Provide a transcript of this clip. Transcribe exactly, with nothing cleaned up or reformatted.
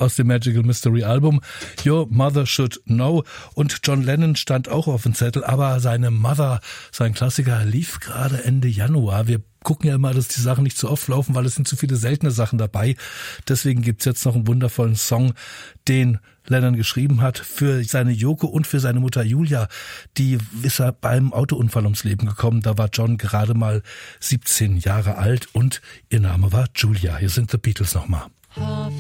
aus dem Magical Mystery Album Your Mother Should Know. Und John Lennon stand auch auf dem Zettel, aber seine Mother, sein Klassiker, lief gerade Ende Januar. Wir gucken ja immer, dass die Sachen nicht zu oft laufen, weil es sind zu viele seltene Sachen dabei. Deswegen gibt's jetzt noch einen wundervollen Song, den Lennon geschrieben hat für seine Yoko und für seine Mutter Julia. Die ist er beim Autounfall ums Leben gekommen. Da war John gerade mal siebzehn Jahre alt und ihr Name war Julia. Hier sind The Beatles nochmal. Half